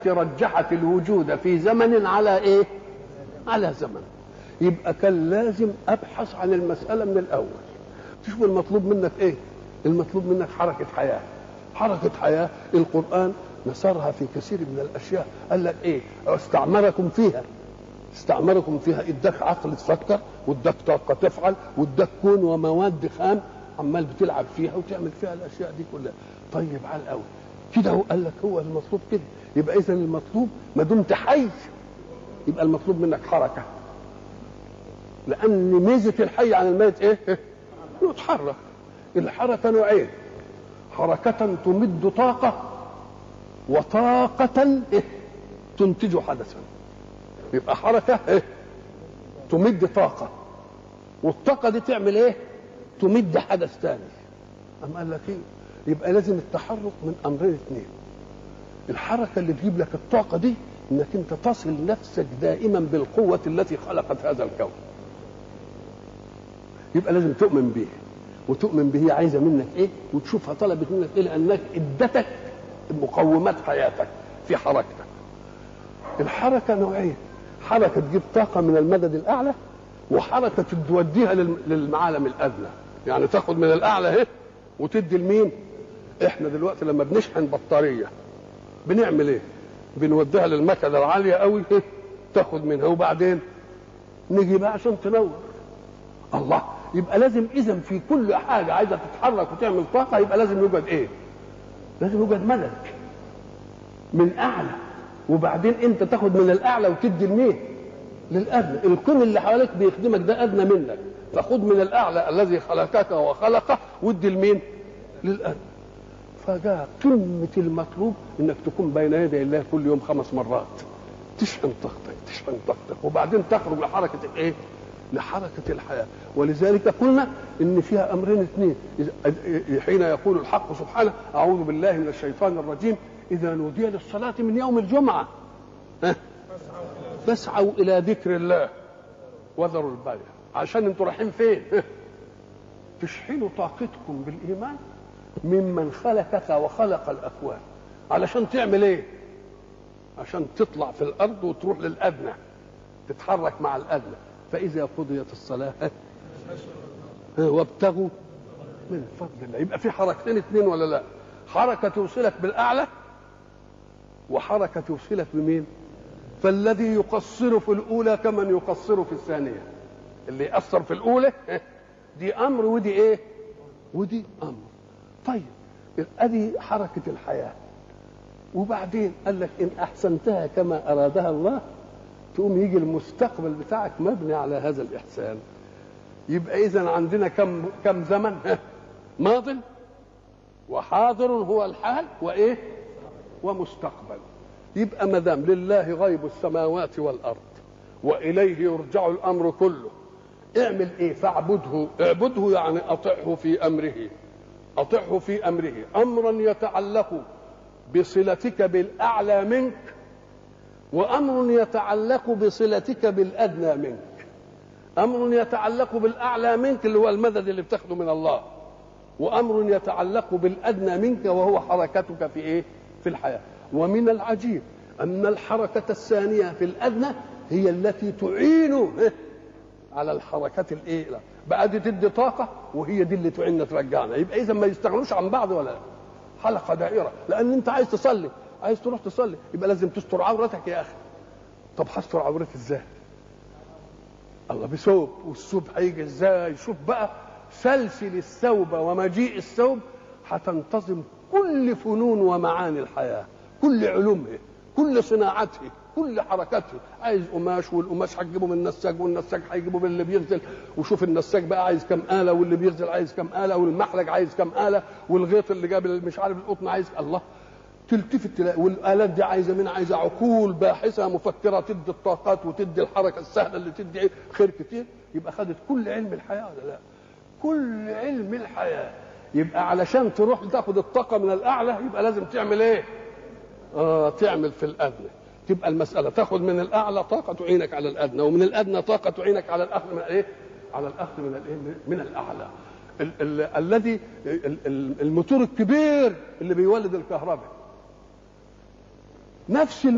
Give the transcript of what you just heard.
رجحت الوجود في زمن على ايه؟ على زمن. يبقى كان لازم ابحث عن المسألة من الاول. تشوف المطلوب منك ايه؟ المطلوب منك حركة حياة. حركة حياة القرآن نصرها في كثير من الاشياء. قال لك ايه؟ استعمركم فيها. استعمركم فيها، اداك عقل تفكر، واداك طاقة تفعل، واداك كون ومواد خام عمال بتلعب فيها وتعمل فيها الاشياء دي كلها. طيب على الاول كده هو قال لك هو المطلوب كده. يبقى اذا المطلوب ما دمت حي يبقى المطلوب منك حركه، لان ميزه الحي عن الميت ايه؟ انه يتحرك. الحركه نوعين: حركه تمد طاقه، وطاقه تنتج حدثا. يبقى حركه تمد طاقه، والطاقه دي تعمل ايه؟ تمد حدث ثاني. أم قال لك ايه؟ يبقى لازم التحرك من امرين اثنين. الحركه اللي تجيب لك الطاقه دي انك انت تصل نفسك دائما بالقوه التي خلقت هذا الكون. يبقى لازم تؤمن به، وتؤمن به عايزه منك ايه، وتشوفها طلبت منك ايه، لانك ادتك مقومات حياتك في حركتك. الحركه نوعين: حركه تجيب طاقه من المدد الاعلى، وحركه توديها للعالم الادنى. يعني تاخد من الاعلى اهي وتدي لمين؟ احنا دلوقتي لما بنشحن بطاريه بنعمل ايه؟ بنوديها للمكنه العاليه قوي تاخد منها، وبعدين نيجي بقى عشان تنور. الله، يبقى لازم اذا في كل حاجه عايزه تتحرك وتعمل طاقه يبقى لازم يوجد ايه؟ لازم يوجد مدد من اعلى، وبعدين انت تاخد من الاعلى وتدي لمين؟ للادنى. الكون اللي حواليك بيخدمك ده ادنى منك، فخد من الاعلى الذي خلقك وخلقه وادي لمين؟ للادنى. فجاء قمة المطلوب انك تكون بين يدي الله كل يوم 5 مرات تشحن طاقتك تشحن طاقتك، وبعدين تخرج لحركة الايه؟ لحركة الحياة. ولذلك قلنا ان فيها امرين اثنين. حين يقول الحق سبحانه: اعوذ بالله من الشيطان الرجيم، اذا نودي للصلاة من يوم الجمعة فاسعوا الى ذكر الله وذروا البيع. عشان انتوا رايحين فين؟ تشحنوا طاقتكم بالايمان ممن خلقك وخلق الاكوان. علشان تعمل ايه؟ عشان تطلع في الارض وتروح للادنى، تتحرك مع الادنى. فاذا قضيت الصلاه وابتغوا من فضل الله. يبقى في حركتين اثنين ولا لا؟ حركه توصلك بالاعلى، وحركه توصلك بمين؟ فالذي يقصر في الاولى كمن يقصر في الثانيه. اللي يأثر في الاولى دي امر، ودي ايه؟ ودي امر. طيب ادي حركه الحياه. وبعدين قال لك ان احسنتها كما ارادها الله تقوم يجي المستقبل بتاعك مبني على هذا الاحسان. يبقى اذا عندنا كم زمن؟ ماض وحاضر هو الحال، وايه؟ ومستقبل. يبقى ما دام لله غيب السماوات والارض واليه يرجع الامر كله، اعمل ايه؟ فاعبده. اعبده يعني اطعه في امره. أطعه في أمره أمرا يتعلق بصلتك بالأعلى منك، وأمر يتعلق بصلتك بالأدنى منك. أمر يتعلق بالأعلى منك اللي هو المدد اللي بتاخده من الله، وأمر يتعلق بالأدنى منك وهو حركتك في إيه؟ في الحياة. ومن العجيب أن الحركة الثانية في الأدنى هي التي تعين على الحركات الايه؟ بقى دي تدي طاقه، وهي دي اللي تعيننا ترجعنا. يبقى اذا ما يستغنوش عن بعض ولا حلقه دائره. لان انت عايز تصلي، عايز تروح تصلي، يبقى لازم تستر عورتك يا اخي. طب هستر عورتي ازاي؟ الله بثوب، والثوب هيجي ازاي؟ شوف بقى سلسل الثوب ومجيء الثوب هتنتظم كل فنون ومعاني الحياه، كل علومها، كل صناعتها، كل حركاته. عايز قماش، والقماش هتجيبه من النساج، والنساج هيجيبه من اللي بيغزل، وشوف النساج بقى عايز كم آلة، واللي بيغزل عايز كم آلة، والمحلج عايز كم آلة، والغيط اللي جاب مش عارف القطن عايز. الله، تلتفت تلاقي والآلات دي عايزه من عايزه عقول باحثه مفكره تدي الطاقات وتدي الحركه السهله اللي تدي خير كتير. يبقى خدت كل علم الحياه ولا لا؟ كل علم الحياه. يبقى علشان تروح تاخد الطاقه من الاعلى يبقى لازم تعمل ايه؟ تعمل في الادنى. تبقى المسألة تاخد من الأعلى طاقة تعينك على الأدنى، ومن الأدنى طاقة تعينك على الأخذ من إيه؟ على الأخذ من الإيه؟ من الأعلى. الذي الموتور الكبير اللي بيولد الكهرباء نفس